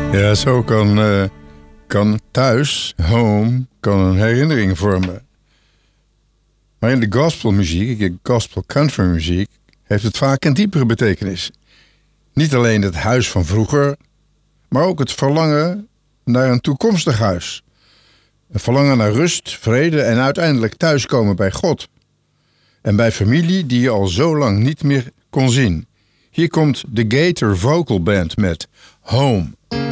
Ja, zo kan thuis, home, kan een herinnering vormen. Maar in de gospelmuziek, de gospel country muziek, heeft het vaak een diepere betekenis. Niet alleen het huis van vroeger, maar ook het verlangen naar een toekomstig huis. Een verlangen naar rust, vrede en uiteindelijk thuiskomen bij God. En bij familie die je al zo lang niet meer kon zien. Hier komt de Gator Vocal Band met Home.